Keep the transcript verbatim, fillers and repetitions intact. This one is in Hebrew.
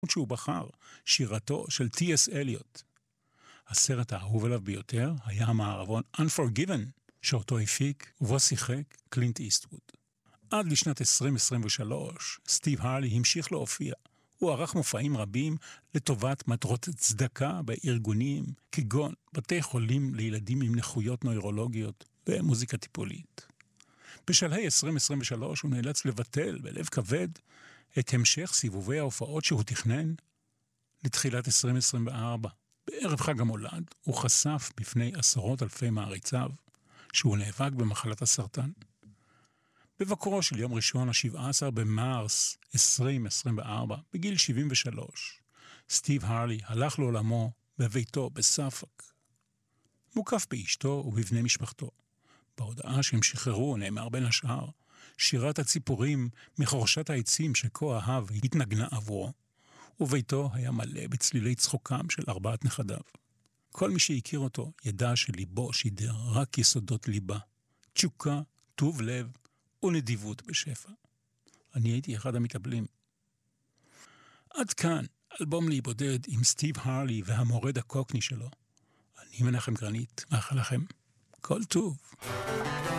שהוא בחר, שירתו של טי אס אליוט. הסרט האהוב עליו ביותר היה המערבון Unforgiven, שאותו הפיק ובו שיחק קלינט איסטווד. עד לשנת עשרים עשרים ושלוש, סטיב הרלי המשיך להופיע. הוא ערך מופעים רבים לטובת מטרות צדקה בארגונים, כגון בתי חולים לילדים עם נכויות נוירולוגיות ומוזיקה טיפולית. בשלהי עשרים עשרים ושלוש הוא נאלץ לבטל בלב כבד את המשך סיבובי ההופעות שהוא תכנן לתחילת עשרים עשרים וארבע. בערב חג המולד הוא חשף בפני עשרות אלפי מעריציו שהוא נאבק במחלת הסרטן. בבקרו של יום ראשון ה-שבעה עשר במרס עשרים עשרים וארבע, בגיל שבעים ושלוש, סטיב הרלי הלך לעולמו בביתו בסאפוק. מוקף באשתו ובבני משפחתו. בהודעה שהם שחררו נאמר בין השאר, שירת הציפורים מחורשת העצים שכה אהב התנגנה עבורו, וביתו היה מלא בצלילי צחוקם של ארבעת נכדיו. כל מי שהכיר אותו ידע שליבו שידר רק יסודות ליבה, תשוקה, טוב לב ונדיבות בשפע. אני הייתי אחד המתאבלים. עד כאן, אלבום להיבודד עם סטיב הרלי והמורד הקוקני שלו. אני מנחם גרנית, מאחל לכם כל טוב.